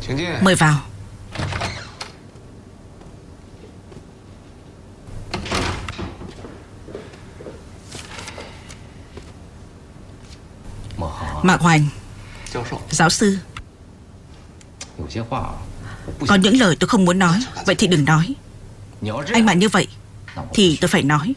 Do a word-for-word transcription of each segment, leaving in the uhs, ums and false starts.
Mời vào. Mạc Hoành, giáo sư, có những lời tôi không muốn nói. Vậy thì đừng nói. Anh mà như vậy thì tôi phải nói.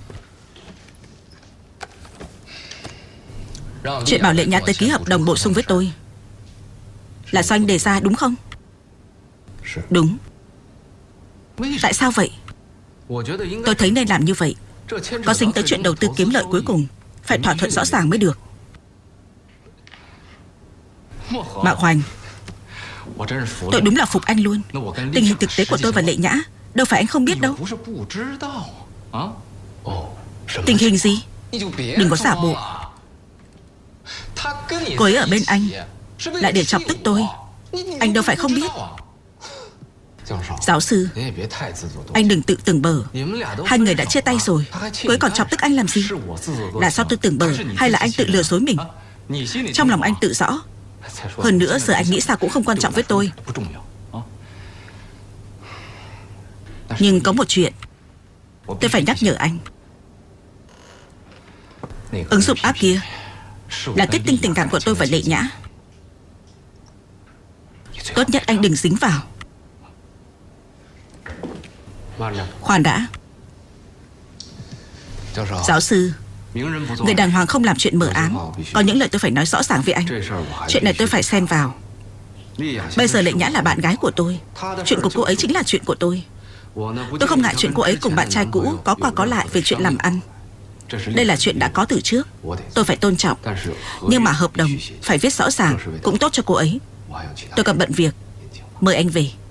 Chuyện bảo Lệ Nhã tới ký hợp đồng bổ sung với tôi là do anh đề ra đúng không? Đúng. Tại sao vậy? Tôi thấy nên làm như vậy. Có dính tới chuyện đầu tư kiếm lợi cuối cùng, phải thỏa thuận rõ ràng mới được. Mạc Hoành, tôi đúng là phục anh luôn. Tình hình thực tế của tôi và Lệ Nhã đâu phải anh không biết đâu. Tình hình gì? Đừng có giả bộ. Cô ấy ở bên anh lại để chọc tức tôi. Anh đâu phải không biết. Giáo sư, anh đừng tự tưởng bở. Hai người đã chia tay rồi, cô ấy còn chọc tức anh làm gì? Là do tôi tưởng bở hay là anh tự lừa dối mình? Trong lòng anh tự rõ. Hơn nữa giờ anh nghĩ sao cũng không quan trọng với tôi. Nhưng có một chuyện tôi phải nhắc nhở anh. Ứng dụng app kia là kết tinh tình cảm của tôi và Lệ Nhã. Tốt nhất anh đừng dính vào. Khoan đã. Giáo sư, người đàng hoàng không làm chuyện mờ ám. Có những lời tôi phải nói rõ ràng với anh. Chuyện này tôi phải xen vào. Bây giờ Lệ Nhã là bạn gái của tôi. Chuyện của cô ấy chính là chuyện của tôi. Tôi không ngại chuyện cô ấy cùng bạn trai cũ có qua có lại về chuyện làm ăn. Đây là chuyện đã có từ trước, tôi phải tôn trọng. Nhưng mà hợp đồng phải viết rõ ràng cũng tốt cho cô ấy. Tôi còn bận việc. Mời anh về.